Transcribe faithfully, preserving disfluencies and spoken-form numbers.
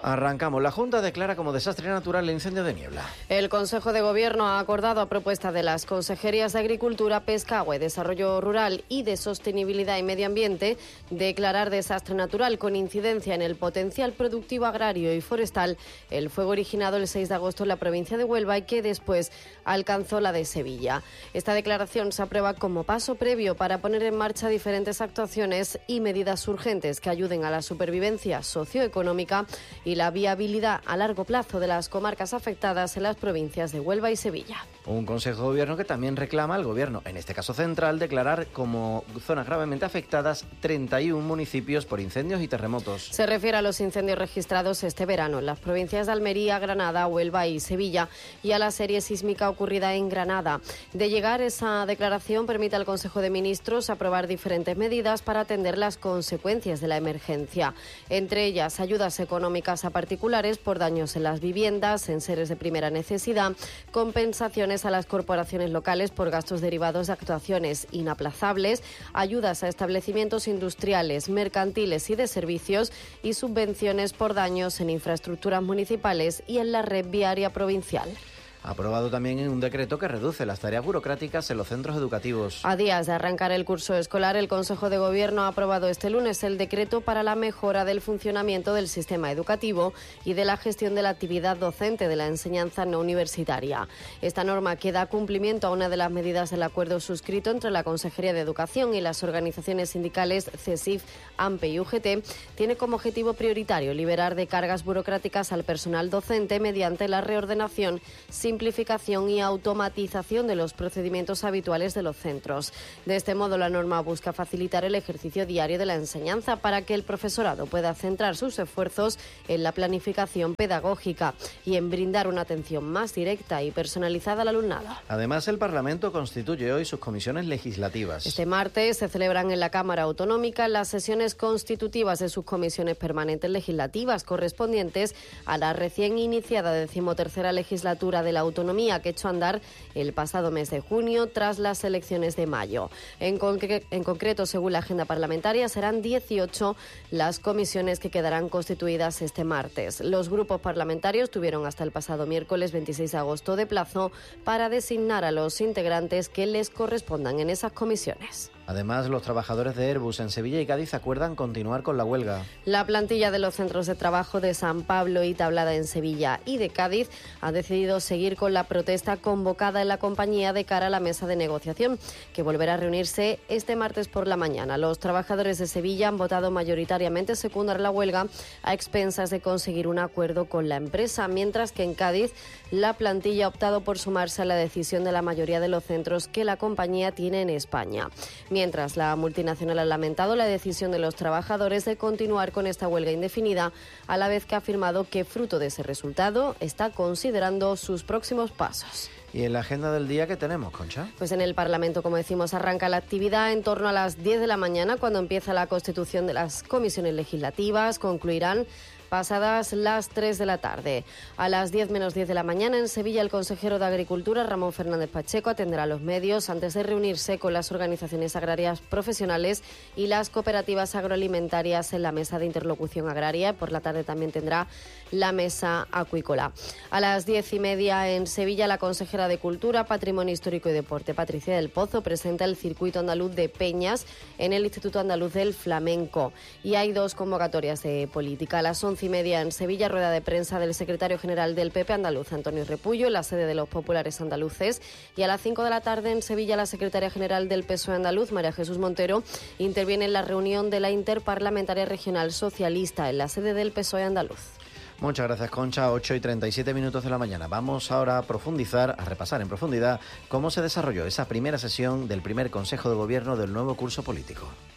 Arrancamos. La Junta declara como desastre natural el incendio de Niebla. El Consejo de Gobierno ha acordado, a propuesta de las Consejerías de Agricultura, Pesca, Agua y Desarrollo Rural y de Sostenibilidad y Medio Ambiente, declarar desastre natural con incidencia en el potencial productivo agrario y forestal el fuego originado el seis de agosto en la provincia de Huelva y que después alcanzó la de Sevilla. Esta declaración se aprueba como paso previo para poner en marcha diferentes actuaciones y medidas urgentes que ayuden a la supervivencia socioeconómica y la viabilidad a largo plazo de las comarcas afectadas en las provincias de Huelva y Sevilla. Un Consejo de Gobierno que también reclama al Gobierno, en este caso central, declarar como zonas gravemente afectadas treinta y uno municipios por incendios y terremotos. Se refiere a los incendios registrados este verano en las provincias de Almería, Granada, Huelva y Sevilla y a la serie sísmica ocurrida en Granada. De llegar esa declaración permite al Consejo de Ministros aprobar diferentes medidas para atender las consecuencias de la emergencia. Entre ellas, ayudas económicas a particulares por daños en las viviendas, en seres de primera necesidad, compensaciones a las corporaciones locales por gastos derivados de actuaciones inaplazables, ayudas a establecimientos industriales, mercantiles y de servicios y subvenciones por daños en infraestructuras municipales y en la red viaria provincial. Aprobado también en un decreto que reduce las tareas burocráticas en los centros educativos. A días de arrancar el curso escolar, el Consejo de Gobierno ha aprobado este lunes el decreto para la mejora del funcionamiento del sistema educativo y de la gestión de la actividad docente de la enseñanza no universitaria. Esta norma que da cumplimiento a una de las medidas del acuerdo suscrito entre la Consejería de Educación y las organizaciones sindicales CESIF, AMPE y U G T, tiene como objetivo prioritario liberar de cargas burocráticas al personal docente mediante la reordenación, simplificación y automatización de los procedimientos habituales de los centros. De este modo, la norma busca facilitar el ejercicio diario de la enseñanza para que el profesorado pueda centrar sus esfuerzos en la planificación pedagógica y en brindar una atención más directa y personalizada al alumnado. Además, el Parlamento constituye hoy sus comisiones legislativas. Este martes se celebran en la Cámara Autonómica las sesiones constitutivas de sus comisiones permanentes legislativas correspondientes a la recién iniciada decimotercera legislatura de la autonomía que echó a andar el pasado mes de junio tras las elecciones de mayo. En, concre- en concreto, según la agenda parlamentaria, serán dieciocho las comisiones que quedarán constituidas este martes. Los grupos parlamentarios tuvieron hasta el pasado miércoles veintiséis de agosto de plazo para designar a los integrantes que les correspondan en esas comisiones. Además, los trabajadores de Airbus en Sevilla y Cádiz acuerdan continuar con la huelga. La plantilla de los centros de trabajo de San Pablo y Tablada en Sevilla y de Cádiz ha decidido seguir con la protesta convocada en la compañía de cara a la mesa de negociación, que volverá a reunirse este martes por la mañana. Los trabajadores de Sevilla han votado mayoritariamente secundar la huelga a expensas de conseguir un acuerdo con la empresa, mientras que en Cádiz la plantilla ha optado por sumarse a la decisión de la mayoría de los centros que la compañía tiene en España. Mientras, la multinacional ha lamentado la decisión de los trabajadores de continuar con esta huelga indefinida, a la vez que ha afirmado que, fruto de ese resultado, está considerando sus próximos pasos. ¿Y en la agenda del día qué tenemos, Concha? Pues en el Parlamento, como decimos, arranca la actividad en torno a las diez de la mañana, cuando empieza la constitución de las comisiones legislativas. Concluirán pasadas las tres de la tarde. A las diez menos diez de la mañana, en Sevilla, el consejero de Agricultura, Ramón Fernández Pacheco, atenderá a los medios antes de reunirse con las organizaciones agrarias profesionales y las cooperativas agroalimentarias en la mesa de interlocución agraria. Por la tarde también tendrá la mesa acuícola. A las diez y media, en Sevilla, la consejera de Cultura, Patrimonio Histórico y Deporte, Patricia del Pozo, presenta el circuito andaluz de peñas en el Instituto Andaluz del Flamenco. Y hay dos convocatorias de política. A las once y media, en Sevilla, rueda de prensa del secretario general del P P andaluz, Antonio Repullo, en la sede de los populares andaluces. Y a las cinco de la tarde, en Sevilla, la secretaria general del P S O E andaluz, María Jesús Montero, interviene en la reunión de la Interparlamentaria Regional Socialista en la sede del P S O E andaluz. Muchas gracias, Concha. ocho y treinta y siete minutos de la mañana. Vamos ahora a profundizar, a repasar en profundidad cómo se desarrolló esa primera sesión del primer Consejo de Gobierno del nuevo curso político.